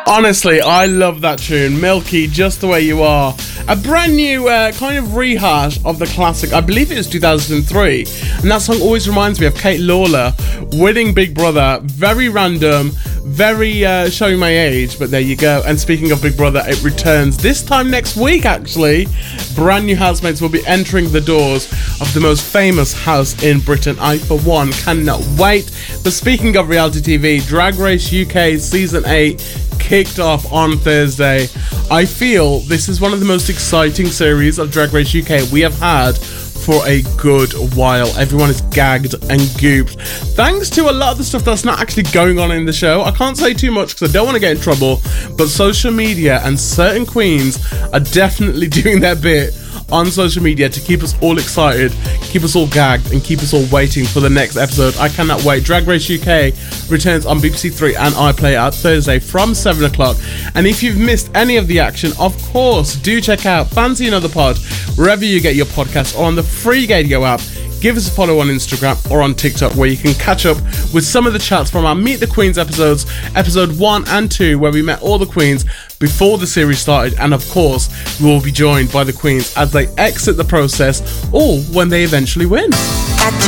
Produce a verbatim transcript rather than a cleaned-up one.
Honestly, I love that tune. Milky, Just the Way You Are. A brand new uh, kind of rehash of the classic. I believe it was two thousand three. And that song always reminds me of Kate Lawler winning Big Brother. Very random, very uh, showing my age, but there you go. And speaking of Big Brother, it returns this time next week, actually. Brand new housemates will be entering the doors of the most famous house in Britain. I, for one, cannot wait. But speaking of reality T V, Drag Race U K Season eight kicked off on Thursday. I feel this is one of the most exciting series of Drag Race U K we have had for a good while. Everyone is gagged and gooped. Thanks to a lot of the stuff that's not actually going on in the show. I can't say too much because I don't want to get in trouble, but social media and certain queens are definitely doing their bit on social media to keep us all excited, keep us all gagged, and keep us all waiting for the next episode. I cannot wait. Drag Race U K returns on B B C Three and iPlayer at Thursday from seven o'clock. And if you've missed any of the action, of course, do check out Fancy Another Pod wherever you get your podcasts or on the free Gadio app. Give us a follow on Instagram or on TikTok where you can catch up with some of the chats from our Meet the Queens episodes, episode one and two, where we met all the queens before the series started, and of course we will be joined by the queens as they exit the process or when they eventually win. At